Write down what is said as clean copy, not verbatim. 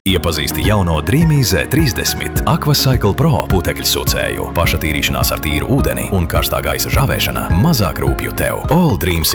Iepazīsti jauno Dreamy Z30 Aquacycle Pro putekļsūcēju. Paša tīrīšanās ar tīru ūdeni un karstā gaisa žāvēšana mazāk rūpju tev. All Dreams